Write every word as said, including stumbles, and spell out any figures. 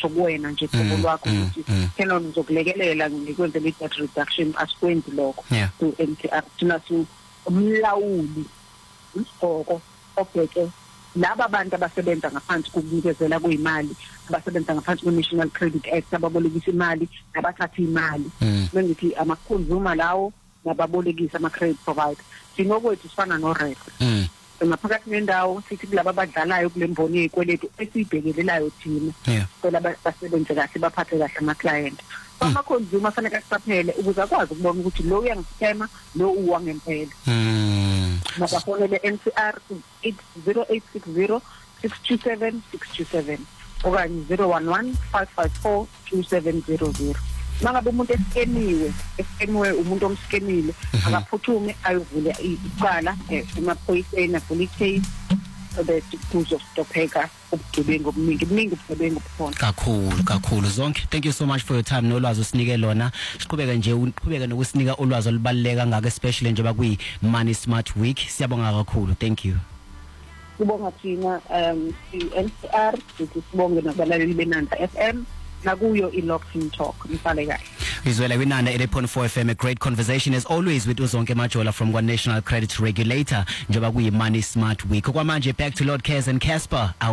ngisho kuwena nje qobo lwakho ukuthi phela ngizokulekelela ngikwenze le debt reduction asikwenzi lokho to N C R thina si umlawuli isihoko obheke laba bantu abasebenza ngaphansi kokunikezela kwezimali abasebenza ngaphansi kwe-National Credit Act ababolekisa imali nabathatha imali bengithi ama-consumer lawo nababolekisa ama-credit provider sinokwethu sifana no-ref maphakathi nendawo sithi kulabo abadlalayo kule mboni yezikweletu esibhekelelayo thina phela basebenze kahle baphathe kahle ama-client ama-consumer fanele asisaphele ukuze akwazi ukubona ukuthi lo uyangiscama lo uwangempela mabafonele N C R zero eight six zero six two seven six two seven okanye zero one one five five four two seven zero zero. Mangabe umuntu eskeniwe eskeniwe umuntu omskenile akaphuthume ayovula icala emaphoyiseni avule case so that kuzostopheka ubugebengu obuningi buningi ubugebengu bukhona kakhulu kakhulu zonke. Thank you so much for your time nolwazi usinike lona. Siqhubeka nje uqhubeka nokusinika ulwazi olubaleka ngaka especially njengoba kuyi Money Smart Week. Siyabonga kakhulu. Thank you. Sibonga thina um N C R sibonge nabalaleli beNanda F M nakuyo iLockton Talk nifale kahle. Izwela kwinanda eighty point four F M. A great conversation as always with Uzonke Majola from One National Credit Regulator njengoba kuyi Money Smart Week. Okwamanje back to Lord Cares and Casper.